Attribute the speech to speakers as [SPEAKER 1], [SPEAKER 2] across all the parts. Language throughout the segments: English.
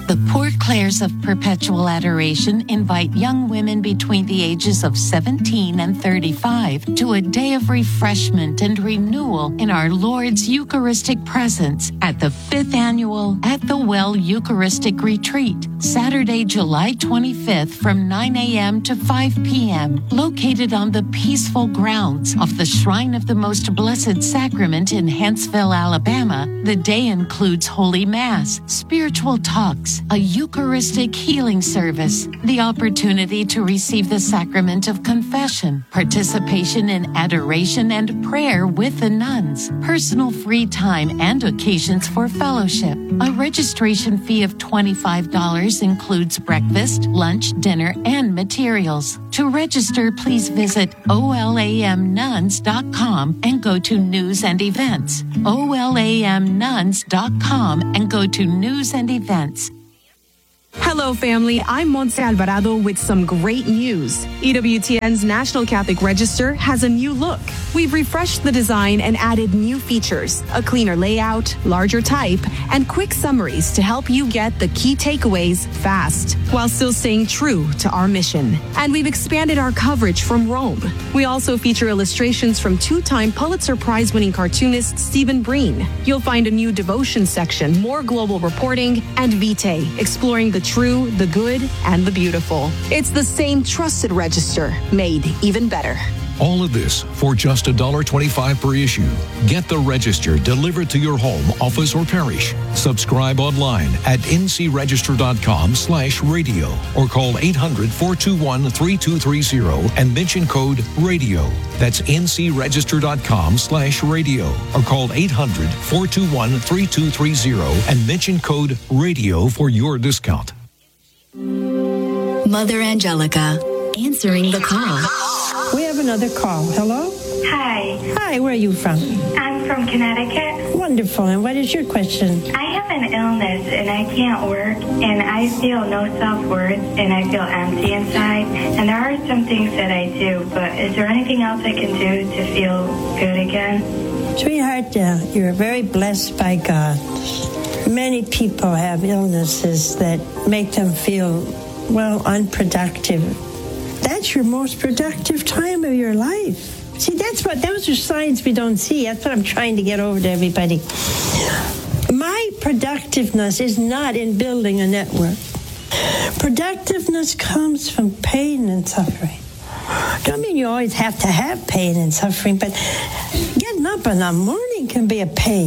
[SPEAKER 1] The Poor Clares of Perpetual Adoration invite young women between the ages of 17 and 35 to a day of refreshment and renewal in our Lord's Eucharistic presence at the 5th Annual At the Well Eucharistic Retreat, Saturday, July 25th from 9 a.m. to 5 p.m., located on the peaceful grounds of the Shrine of the Most Blessed Sacrament in Huntsville, Alabama. The day includes Holy Mass, spiritual talks, a Eucharistic healing service, the opportunity to receive the sacrament of confession, participation in adoration and prayer with the nuns, personal free time, and occasions for fellowship. A registration fee of $25 includes breakfast, lunch, dinner, and materials. To register, please visit olamnuns.com and go to News and Events. olamnuns.com and go to News and Events.
[SPEAKER 2] Hello, family. I'm Montse Alvarado with some great news. EWTN's National Catholic Register has a new look. We've refreshed the design and added new features, a cleaner layout, larger type, and quick summaries to help you get the key takeaways fast, while still staying true to our mission. And we've expanded our coverage from Rome. We also feature illustrations from two-time Pulitzer Prize-winning cartoonist Stephen Breen. You'll find a new devotion section, more global reporting, and Vitae, exploring the true, the good, and the beautiful. It's the same trusted register, made even better.
[SPEAKER 3] All of this for just $1.25 per issue. Get the register delivered to your home, office, or parish. Subscribe online at ncregister.com/radio or call 800-421-3230 and mention code RADIO. That's ncregister.com/radio or call 800-421-3230 and mention code RADIO for your discount.
[SPEAKER 4] Mother Angelica, answering the call.
[SPEAKER 5] We have another call. Hello?
[SPEAKER 6] Hi.
[SPEAKER 5] Hi, where are you from?
[SPEAKER 6] I'm from Connecticut.
[SPEAKER 5] Wonderful. And what is your question?
[SPEAKER 6] I have an illness and I can't work and I feel no self-worth and I feel empty inside. And there are some things that I do, but is there anything else I can do to feel good again?
[SPEAKER 5] Sweetheart, you're very blessed by God. Many people have illnesses that make them feel, well, unproductive. That's your most productive time of your life. See, those are signs we don't see. That's what I'm trying to get over to everybody. My productiveness is not in building a network. Productiveness comes from pain and suffering. Don't mean you always have to have pain and suffering, but getting up in the morning can be a pain.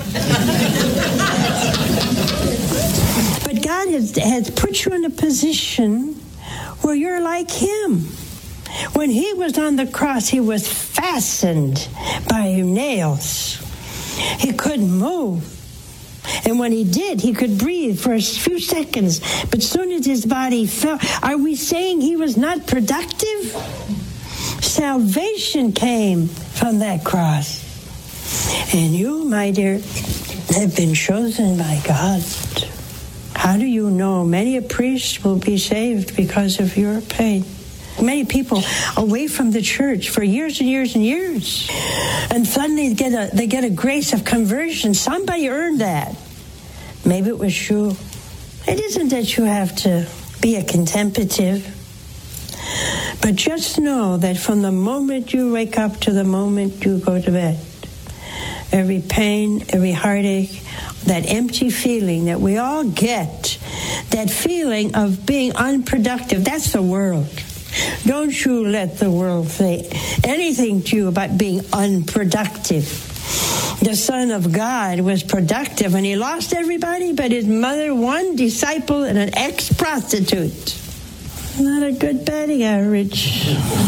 [SPEAKER 5] But God has put you in a position where you're like him. When he was on the cross, he was fastened by nails. He couldn't move. And when he did, he could breathe for a few seconds. But as soon as his body fell, are we saying he was not productive? Salvation came from that cross. And you, my dear, have been chosen by God. How do you know? Many a priest will be saved because of your pain. Many people away from the church for years and years and years, and suddenly they get a grace of conversion. Somebody earned that. Maybe it was you. It isn't that you have to be a contemplative, but just know that from the moment you wake up to the moment you go to bed, every pain, every heartache, that empty feeling that we all get, that feeling of being unproductive, that's the world. Don't you let the world say anything to you about being unproductive. The Son of God was productive and he lost everybody but his mother, one disciple, and an ex-prostitute. Not a good batting average.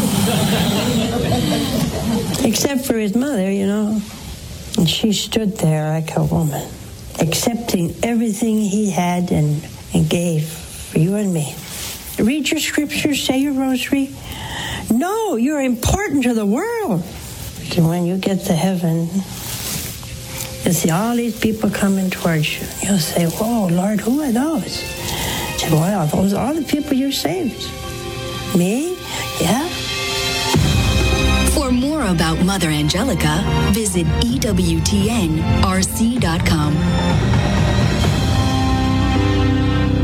[SPEAKER 5] Except for his mother, you know. And she stood there like a woman, accepting everything he had and gave for you and me. Read your scriptures, say your rosary. No, you're important to the world. And when you get to heaven, you'll see all these people coming towards you. You'll say, whoa, Lord, who are those? Say, well, those are all the people you saved. Me? Yeah.
[SPEAKER 4] For more about Mother Angelica, visit EWTNRC.com.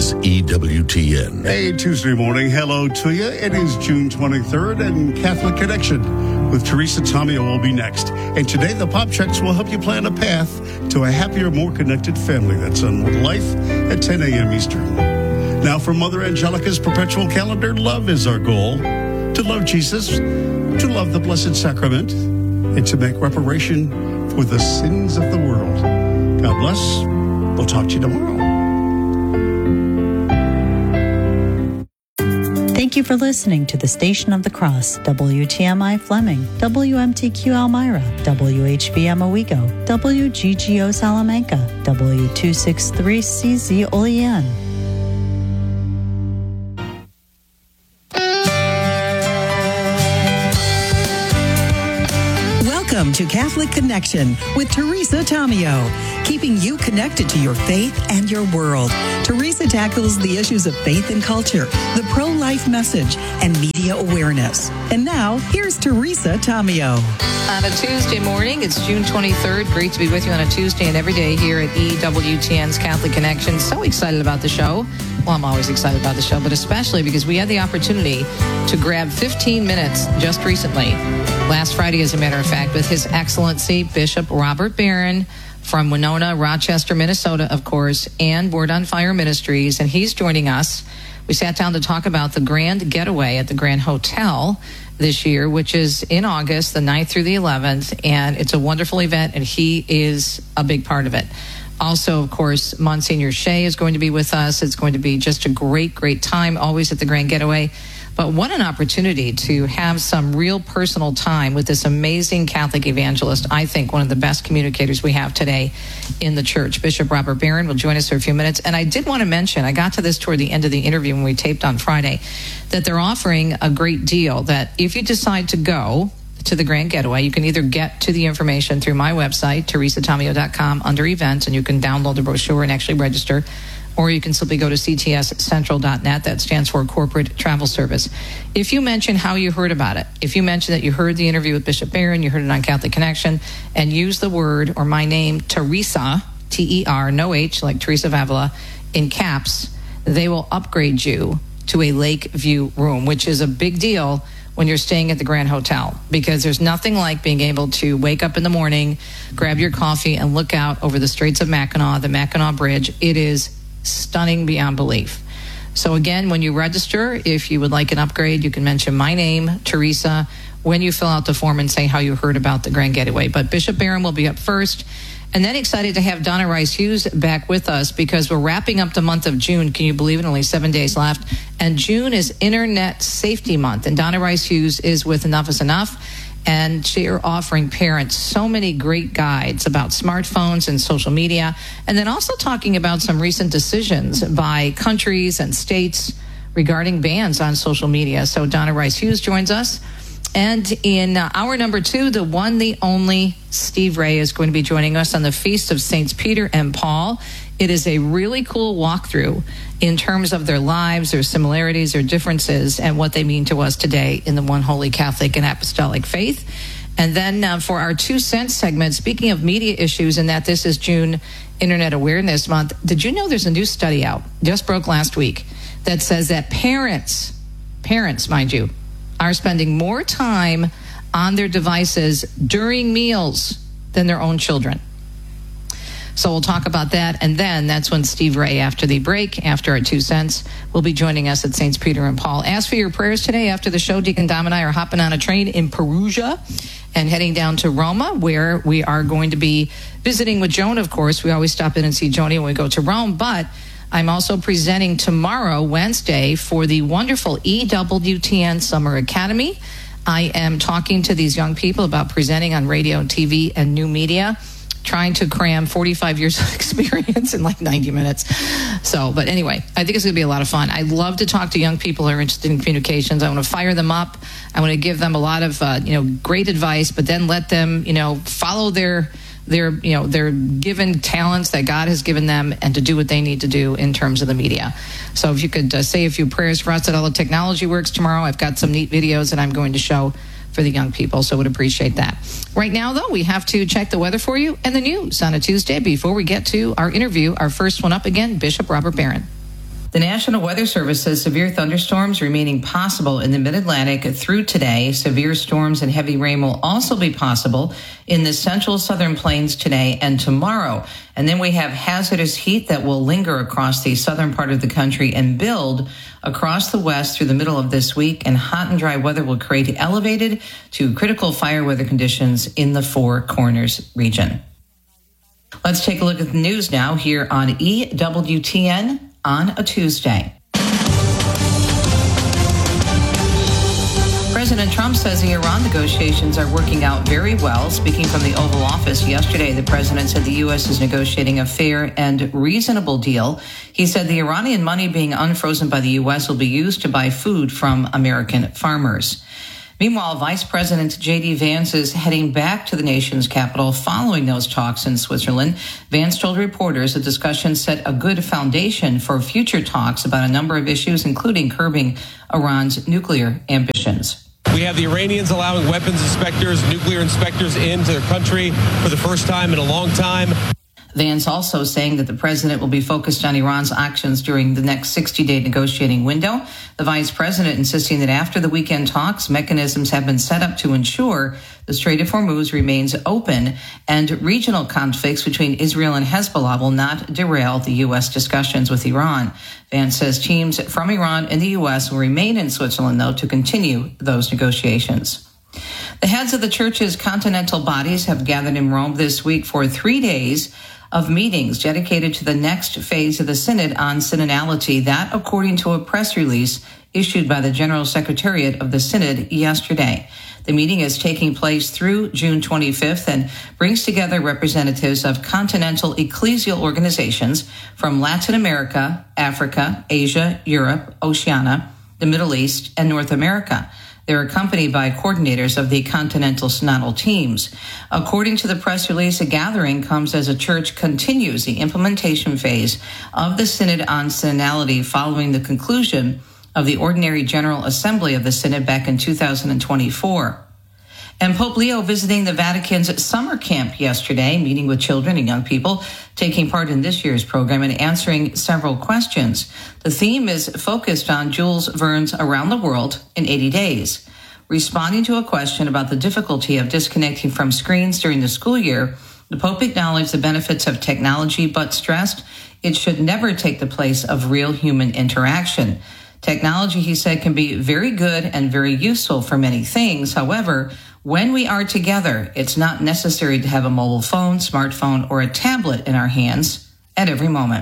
[SPEAKER 7] is EWTN.
[SPEAKER 8] Hey, Tuesday morning. Hello to you. It is June 23rd, and Catholic Connection with Teresa Tomeo will be next. And today, the Pop Checks will help you plan a path to a happier, more connected family. That's on With Life at 10 a.m. Eastern. Now, from Mother Angelica's perpetual calendar, love is our goal. To love Jesus, to love the Blessed Sacrament, and to make reparation for the sins of the world. God bless. We'll talk to you tomorrow.
[SPEAKER 9] Thank you for listening to the Station of the Cross, WTMI Fleming, WMTQ Elmira, WHBM Owego, WGGO Salamanca, W263CZ Olean.
[SPEAKER 10] Welcome to Catholic Connection with Teresa Tomeo, keeping you connected to your faith and your world. Teresa tackles the issues of faith and culture, the pro-life message, and media awareness. And now, here's Teresa Tomeo.
[SPEAKER 11] On a Tuesday morning, it's June 23rd. Great to be with you on a Tuesday and every day here at EWTN's Catholic Connection. So excited about the show. Well, I'm always excited about the show, but especially because we had the opportunity to grab 15 minutes just recently, last Friday, as a matter of fact, with His Excellency Bishop Robert Barron from Winona, Rochester, Minnesota, of course, and Word on Fire Ministries, and he's joining us. We sat down to talk about the Grand Getaway at the Grand Hotel this year, which is in August, the 9th through the 11th, and it's a wonderful event, and he is a big part of it. Also, of course, Monsignor Shea is going to be with us. It's going to be just a great, great time, always at the Grand Getaway. But what an opportunity to have some real personal time with this amazing Catholic evangelist. I think one of the best communicators we have today in the church. Bishop Robert Barron will join us for a few minutes. And I did want to mention, I got to this toward the end of the interview when we taped on Friday, that they're offering a great deal that if you decide to go to the Grand Getaway, you can either get to the information through my website, teresatomeo.com, under events, and you can download the brochure and actually register. Or you can simply go to ctscentral.net. That stands for Corporate Travel Service. If you mention how you heard about it, if you mention that you heard the interview with Bishop Barron, you heard it on Catholic Connection, and use the word or my name, Teresa, T-E-R, no H, like Teresa of Avila, in caps, they will upgrade you to a lake view room, which is a big deal when you're staying at the Grand Hotel, because there's nothing like being able to wake up in the morning, grab your coffee, and look out over the Straits of Mackinac, the Mackinac Bridge. It is stunning beyond belief. So again, when you register, if you would like an upgrade, you can mention my name, Teresa, when you fill out the form and say how you heard about the Grand Getaway. But Bishop Barron will be up first. And then excited to have Donna Rice Hughes back with us because we're wrapping up the month of June. Can you believe it? Only 7 days left. And June is Internet Safety Month. And Donna Rice Hughes is with Enough is Enough. And they're offering parents so many great guides about smartphones and social media. And then also talking about some recent decisions by countries and states regarding bans on social media. So Donna Rice Hughes joins us. And in hour number 2, the one, the only Steve Ray is going to be joining us on the Feast of Saints Peter and Paul. It is a really cool walkthrough in terms of their lives, their similarities, their differences, and what they mean to us today in the one holy Catholic and apostolic faith. And then for our 2 cent segment, speaking of media issues and that this is June Internet Awareness Month, did you know there's a new study out, just broke last week, that says that parents, mind you, are spending more time on their devices during meals than their own children. So we'll talk about that. And then that's when Steve Ray, after the break, after our 2 cents, will be joining us at Saints Peter and Paul. As for your prayers today, after the show, Deacon Dom and I are hopping on a train in Perugia and heading down to Roma, where we are going to be visiting with Joan, of course. We always stop in and see Joni when we go to Rome. But I'm also presenting tomorrow, Wednesday, for the wonderful EWTN Summer Academy. I am talking to these young people about presenting on radio, TV, and new media, trying to cram 45 years of experience in like 90 minutes. So, but anyway, I think it's going to be a lot of fun. I love to talk to young people who are interested in communications. I want to fire them up. I want to give them a lot of, great advice, but then let them, follow their given talents that God has given them and to do what they need to do in terms of the media. So if you could say a few prayers for us at All the Technology Works tomorrow. I've got some neat videos that I'm going to show for the young people, so would appreciate that. Right now, though, we have to check the weather for you and the news on a Tuesday before we get to our interview. Our first one up again, Bishop Robert Barron. The National Weather Service says severe thunderstorms remaining possible in the mid-Atlantic through today. Severe storms and heavy rain will also be possible in the central southern plains today and tomorrow. And then we have hazardous heat that will linger across the southern part of the country and build across the west through the middle of this week. And hot and dry weather will create elevated to critical fire weather conditions in the Four Corners region. Let's take a look at the news now here on EWTN on a Tuesday. President Trump says the Iran negotiations are working out very well. Speaking from the Oval Office yesterday, the president said the U.S. is negotiating a fair and reasonable deal. He said the Iranian money being unfrozen by the U.S. will be used to buy food from American farmers. Meanwhile, Vice President J.D. Vance is heading back to the nation's capital following those talks in Switzerland. Vance told reporters the discussion set a good foundation for future talks about a number of issues, including curbing Iran's nuclear ambitions.
[SPEAKER 7] We have the Iranians allowing weapons inspectors, nuclear inspectors into their country for the first time in a long time.
[SPEAKER 11] Vance also saying that the president will be focused on Iran's actions during the next 60-day negotiating window. The vice president insisting that after the weekend talks, mechanisms have been set up to ensure the Strait of Hormuz remains open and regional conflicts between Israel and Hezbollah will not derail the U.S. discussions with Iran. Vance says teams from Iran and the U.S. will remain in Switzerland, though, to continue those negotiations. The heads of the church's continental bodies have gathered in Rome this week for 3 days of meetings dedicated to the next phase of the Synod on Synodality. That, according to a press release issued by the General Secretariat of the Synod yesterday. The meeting is taking place through June 25th and brings together representatives of continental ecclesial organizations from Latin America, Africa, Asia, Europe, Oceania, the Middle East, and North America. They're accompanied by coordinators of the continental synodal teams. According to the press release, a gathering comes as a church continues the implementation phase of the Synod on Synodality following the conclusion of the Ordinary General Assembly of the Synod back in 2024. And Pope Leo visiting the Vatican's summer camp yesterday, meeting with children and young people taking part in this year's program and answering several questions. The theme is focused on Jules Verne's Around the World in 80 Days. Responding to a question about the difficulty of disconnecting from screens during the school year, the Pope acknowledged the benefits of technology, but stressed it should never take the place of real human interaction. Technology, he said, can be very good and very useful for many things. However, when we are together, it's not necessary to have a mobile phone, smartphone, or a tablet in our hands at every moment.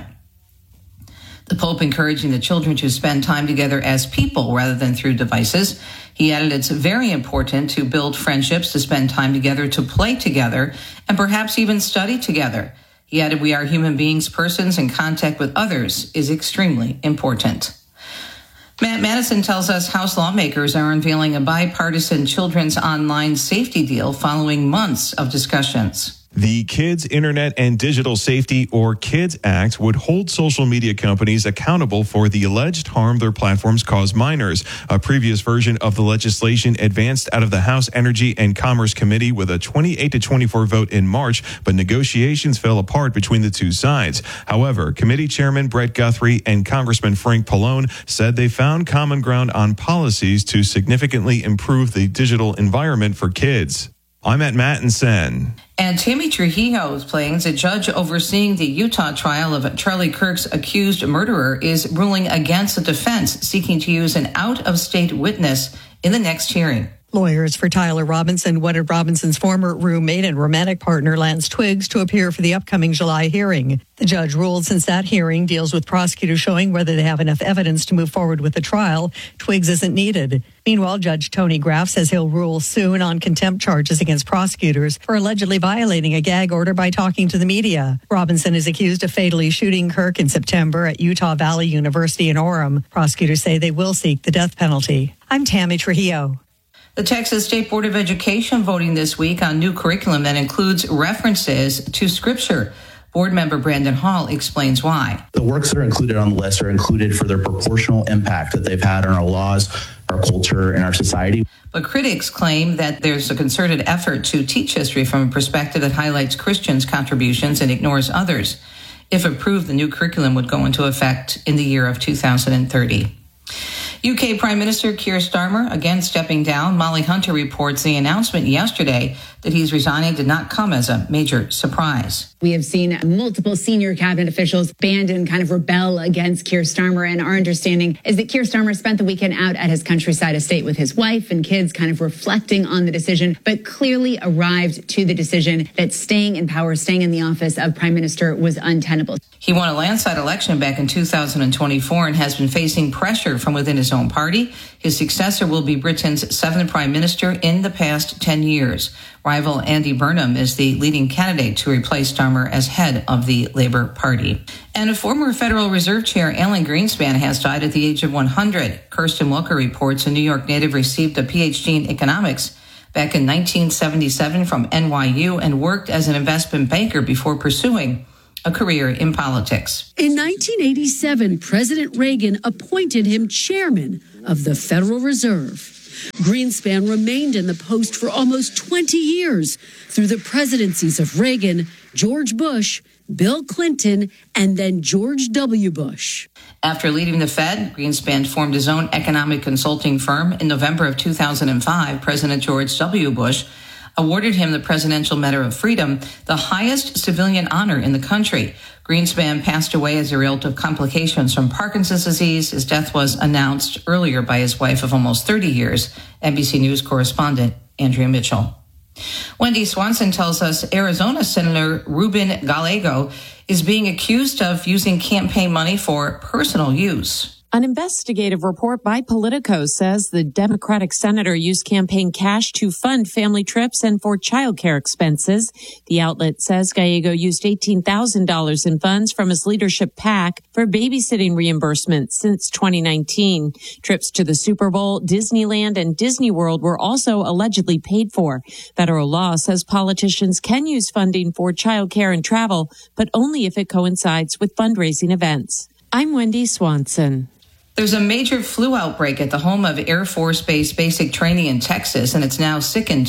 [SPEAKER 11] The Pope encouraging the children to spend time together as people rather than through devices. He added it's very important to build friendships, to spend time together, to play together, and perhaps even study together. He added we are human beings, persons, and contact with others is extremely important. Matt Madison tells us House lawmakers are unveiling a bipartisan children's online safety deal following months of discussions.
[SPEAKER 12] The Kids Internet and Digital Safety, or KIDS Act, would hold social media companies accountable for the alleged harm their platforms cause minors. A previous version of the legislation advanced out of the House Energy and Commerce Committee with a 28-24 vote in March, but negotiations fell apart between the two sides. However, Committee Chairman Brett Guthrie and Congressman Frank Pallone said they found common ground on policies to significantly improve the digital environment for kids. I'm at Mattinson.
[SPEAKER 11] And Tammy Trujillo claims a judge overseeing the Utah trial of Charlie Kirk's accused murderer is ruling against the defense seeking to use an out-of-state witness in the next hearing.
[SPEAKER 13] Lawyers for Tyler Robinson wanted Robinson's former roommate and romantic partner, Lance Twiggs, to appear for the upcoming July hearing. The judge ruled since that hearing deals with prosecutors showing whether they have enough evidence to move forward with the trial, Twiggs isn't needed. Meanwhile, Judge Tony Graff says he'll rule soon on contempt charges against prosecutors for allegedly violating a gag order by talking to the media. Robinson is accused of fatally shooting Kirk in September at Utah Valley University in Orem. Prosecutors say they will seek the death penalty. I'm Tammy Trujillo.
[SPEAKER 11] The Texas State Board of Education voting this week on new curriculum that includes references to Scripture. Board member Brandon Hall explains why.
[SPEAKER 14] The works that are included on the list are included for their proportional impact that they've had on our laws, our culture, and our society.
[SPEAKER 11] But critics claim that there's a concerted effort to teach history from a perspective that highlights Christians' contributions and ignores others. If approved, the new curriculum would go into effect in the year of 2030. UK Prime Minister Keir Starmer again stepping down. Molly Hunter reports the announcement yesterday that he's resigning did not come as a major surprise.
[SPEAKER 15] We have seen multiple senior cabinet officials band and kind of rebel against Keir Starmer. And our understanding is that Keir Starmer spent the weekend out at his countryside estate with his wife and kids, kind of reflecting on the decision, but clearly arrived to the decision that staying in power, staying in the office of Prime Minister was untenable.
[SPEAKER 11] He won a landslide election back in 2024 and has been facing pressure from within his own party. His successor will be Britain's seventh prime minister in the past 10 years. Rival Andy Burnham is the leading candidate to replace Starmer as head of the Labour Party. And a former Federal Reserve Chair, Alan Greenspan, has died at the age of 100. Kirsten Walker reports a New York native received a PhD in economics back in 1977 from NYU and worked as an investment banker before pursuing a career in politics.
[SPEAKER 16] In 1987, President Reagan appointed him chairman of the Federal Reserve. Greenspan remained in the post for almost 20 years through the presidencies of Reagan, George Bush, Bill Clinton, and then George W. Bush.
[SPEAKER 11] After leaving the Fed, Greenspan formed his own economic consulting firm. In November of 2005, President George W. Bush awarded him the Presidential Medal of Freedom, the highest civilian honor in the country. Greenspan passed away as a result of complications from Parkinson's disease. His death was announced earlier by his wife of almost 30 years, NBC News correspondent Andrea Mitchell. Wendy Swanson tells us Arizona Senator Ruben Gallego is being accused of using campaign money for personal use.
[SPEAKER 17] An investigative report by Politico says the Democratic senator used campaign cash to fund family trips and for childcare expenses. The outlet says Gallego used $18,000 in funds from his leadership PAC for babysitting reimbursements since 2019. Trips to the Super Bowl, Disneyland, and Disney World were also allegedly paid for. Federal law says politicians can use funding for childcare and travel, but only if it coincides with fundraising events. I'm Wendy Swanson.
[SPEAKER 11] There's a major flu outbreak at the home of Air Force Base Basic Training in Texas, and it's now sickened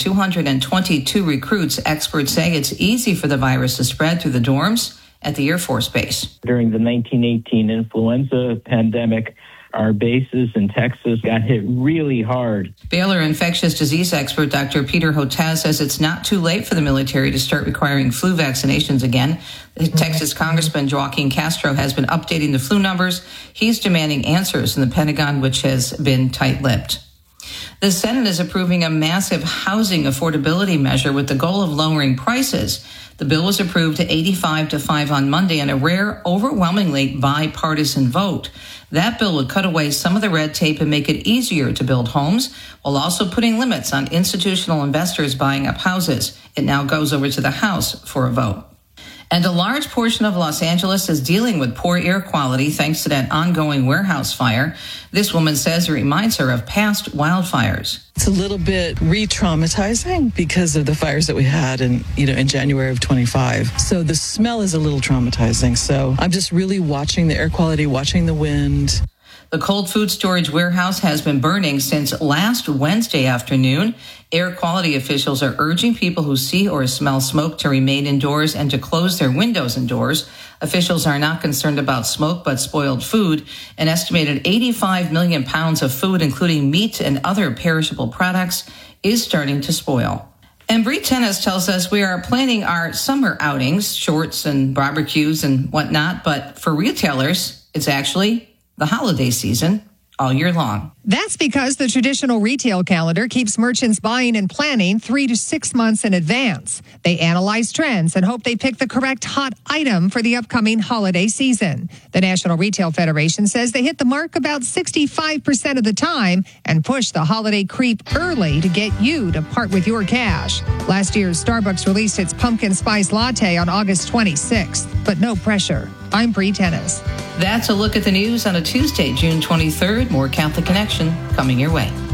[SPEAKER 11] 222 recruits. Experts say it's easy for the virus to spread through the dorms at the Air Force Base.
[SPEAKER 18] During the 1918 influenza pandemic, our bases in Texas got hit really hard.
[SPEAKER 11] Baylor infectious disease expert Dr. Peter Hotez says it's not too late for the military to start requiring flu vaccinations again. The Texas Congressman Joaquin Castro has been updating the flu numbers. He's demanding answers in the Pentagon, which has been tight-lipped. The Senate is approving a massive housing affordability measure with the goal of lowering prices. The bill was approved 85-5 on Monday in a rare, overwhelmingly bipartisan vote. That bill would cut away some of the red tape and make it easier to build homes, while also putting limits on institutional investors buying up houses. It now goes over to the House for a vote. And a large portion of Los Angeles is dealing with poor air quality thanks to that ongoing warehouse fire. This woman says it reminds her of past wildfires.
[SPEAKER 19] It's a little bit re-traumatizing because of the fires that we had in January of 25. So the smell is a little traumatizing. So I'm just really watching the air quality, watching the wind.
[SPEAKER 11] The cold food storage warehouse has been burning since last Wednesday afternoon. Air quality officials are urging people who see or smell smoke to remain indoors and to close their windows and doors. Officials are not concerned about smoke, but spoiled food. An estimated 85 million pounds of food, including meat and other perishable products, is starting to spoil. And Bree Tennis tells us we are planning our summer outings, shorts and barbecues and whatnot. But for retailers, it's actually the holiday season all year long.
[SPEAKER 20] That's because the traditional retail calendar keeps merchants buying and planning 3 to 6 months in advance. They analyze trends and hope they pick the correct hot item for the upcoming holiday season. The National Retail Federation says they hit the mark about 65% of the time and push the holiday creep early to get you to part with your cash. Last year, Starbucks released its pumpkin spice latte on August 26th, but no pressure. I'm Bree Tennis.
[SPEAKER 11] That's a look at the news on a Tuesday, June 23rd. More Catholic Connection coming your way.